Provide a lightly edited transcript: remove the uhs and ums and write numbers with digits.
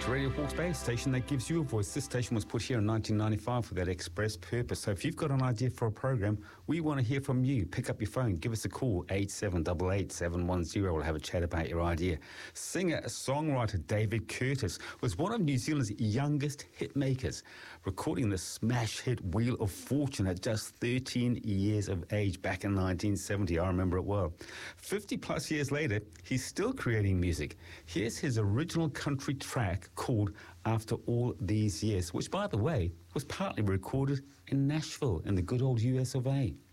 to Radio Hawke's Bay, station that gives you a voice. This station was put here in 1995 for that express purpose. So if you've got an idea for a program, we want to hear from you. Pick up your phone, give us a call, 8788 We'll have a chat about your idea. Singer-songwriter David Curtis was one of New Zealand's youngest hit makers, recording the smash hit Wheel of Fortune at just 13 years of age back in 1970. I remember it well. 50 plus years later, he's still creating music. Here's his original country track called After All These Years, which, by the way, was partly recorded in Nashville in the good old US of A.